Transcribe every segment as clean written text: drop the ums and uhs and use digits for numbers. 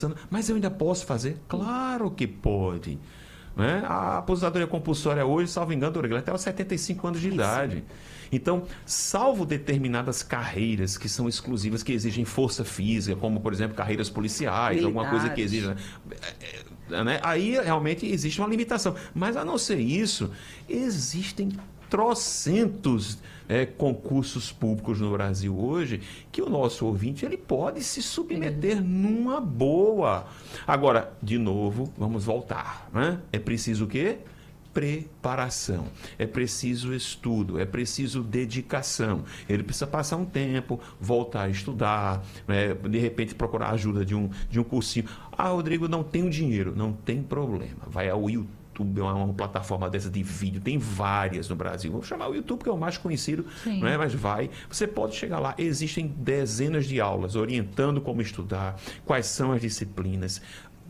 Mas eu ainda posso fazer? Claro que pode. Né? A aposentadoria compulsória hoje, salvo engano, ela até os 75 anos de idade. Então, salvo determinadas carreiras que são exclusivas, que exigem força física, como, por exemplo, carreiras policiais, alguma coisa que exija... Né? Aí, realmente, existe uma limitação. Mas, a não ser isso, existem trocentos concursos públicos no Brasil hoje que o nosso ouvinte ele pode se submeter numa boa. Agora, de novo, vamos voltar. Né? É preciso o quê? Preparação, é preciso estudo, é preciso dedicação. Ele precisa passar um tempo, voltar a estudar, né? De repente procurar a ajuda de um cursinho. Ah, Rodrigo, não tenho dinheiro. Não tem problema. Vai ao YouTube. Uma plataforma dessa de vídeo, tem várias no Brasil. Vou chamar o YouTube, que é o mais conhecido, não é? Mas você pode chegar lá. Existem dezenas de aulas orientando como estudar, quais são as disciplinas,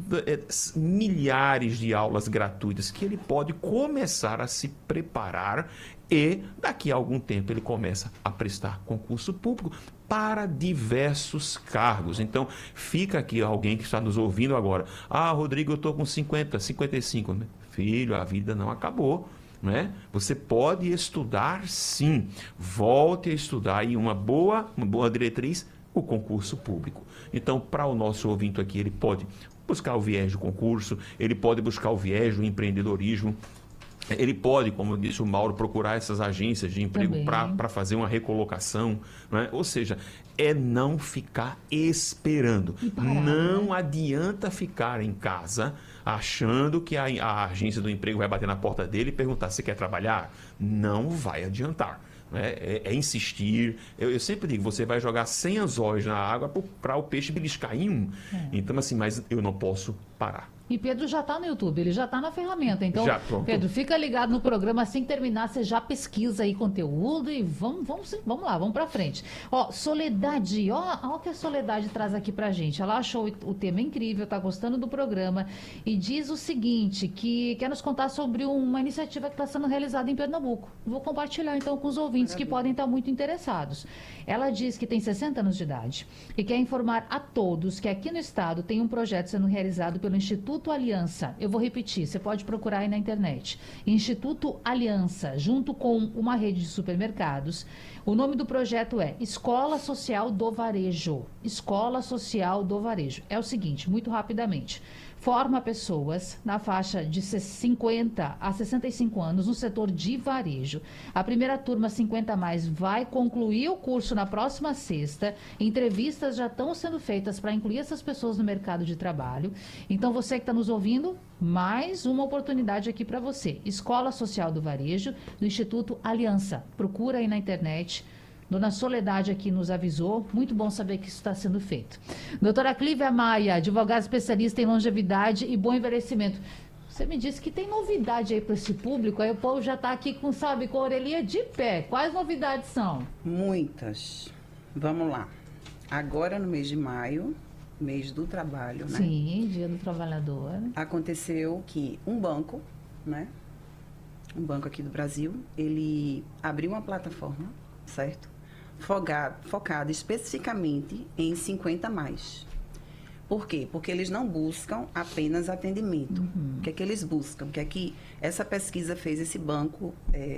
milhares de aulas gratuitas que ele pode começar a se preparar e daqui a algum tempo ele começa a prestar concurso público para diversos cargos. Então, fica aqui alguém que está nos ouvindo agora. Ah, Rodrigo, eu estou com 50, 55. Filho, a vida não acabou. Né? Você pode estudar sim. Volte a estudar aí uma boa diretriz, o concurso público. Então, para o nosso ouvinte aqui, ele pode buscar o viés do concurso, ele pode buscar o viés do empreendedorismo, ele pode, como disse o Mauro, procurar essas agências de emprego para fazer uma recolocação. Né? Ou seja, é não ficar esperando. Não adianta ficar em casa achando que a agência do emprego vai bater na porta dele e perguntar se quer trabalhar. Não vai adiantar. É insistir. Eu sempre digo, você vai jogar 100 anzóis na água para o peixe beliscar em um. Então, assim, mas eu não posso parar. E Pedro já está no YouTube, ele já está na ferramenta. Então, Pedro, fica ligado no programa. Assim que terminar, você já pesquisa aí conteúdo e vamos lá, vamos para frente. Ó, Soledade, ó o que a Soledade traz aqui pra gente. Ela achou o tema incrível, tá gostando do programa e diz o seguinte, que quer nos contar sobre uma iniciativa que está sendo realizada em Pernambuco. Vou compartilhar então com os ouvintes que podem estar muito interessados. Ela diz que tem 60 anos de idade e quer informar a todos que aqui no estado tem um projeto sendo realizado pelo Instituto Aliança. Eu vou repetir, você pode procurar aí na internet. Instituto Aliança, junto com uma rede de supermercados. O nome do projeto é Escola Social do Varejo. Escola Social do Varejo. É o seguinte, muito rapidamente. Forma pessoas na faixa de 50 a 65 anos no setor de varejo. A primeira turma 50 a mais vai concluir o curso na próxima sexta. Entrevistas já estão sendo feitas para incluir essas pessoas no mercado de trabalho. Então, você que está nos ouvindo, mais uma oportunidade aqui para você. Escola Social do Varejo, do Instituto Aliança. Procura aí na internet. Dona Soledade aqui nos avisou. Muito bom saber que isso está sendo feito. Doutora Clívia Maia, advogada especialista em longevidade e bom envelhecimento. Você me disse que tem novidade aí para esse público. Aí o povo já está aqui com a orelhinha de pé. Quais novidades são? Muitas. Vamos lá. Agora no mês de maio, mês do trabalho, né? Sim, Dia do Trabalhador. Aconteceu que um banco, né? Um banco aqui do Brasil, ele abriu uma plataforma, certo? Focada especificamente em 50 mais. Por quê? Porque eles não buscam apenas atendimento. O que é que eles buscam? O que é que essa pesquisa fez esse banco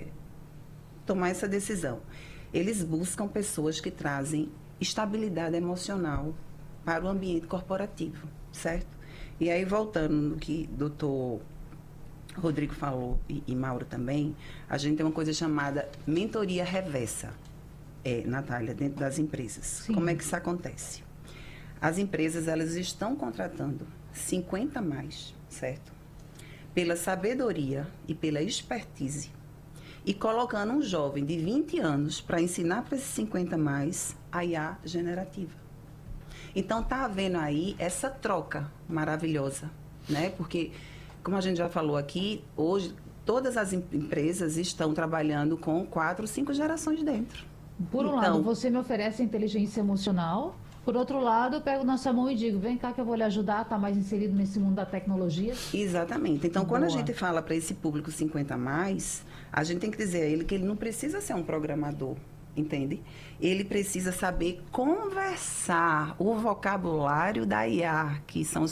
tomar essa decisão? Eles buscam pessoas que trazem estabilidade emocional para o ambiente corporativo, certo? E aí, voltando no que o doutor Rodrigo falou e Mauro também, a gente tem uma coisa chamada mentoria reversa. Natália, dentro das empresas. Sim. Como é que isso acontece? As empresas, elas estão contratando 50 mais, certo? Pela sabedoria e pela expertise. E colocando um jovem de 20 anos para ensinar para esses 50 mais a IA generativa. Então, está havendo aí essa troca maravilhosa, né? Porque, como a gente já falou aqui, hoje, todas as empresas estão trabalhando com 4, 5 gerações dentro. Por um lado, você me oferece inteligência emocional. Por outro lado, eu pego na sua mão e digo, vem cá que eu vou lhe ajudar a estar mais inserido nesse mundo da tecnologia. Exatamente. Então, quando a gente fala para esse público 50 a mais, a gente tem que dizer a ele que ele não precisa ser um programador, entende? Ele precisa saber conversar o vocabulário da IA, que são os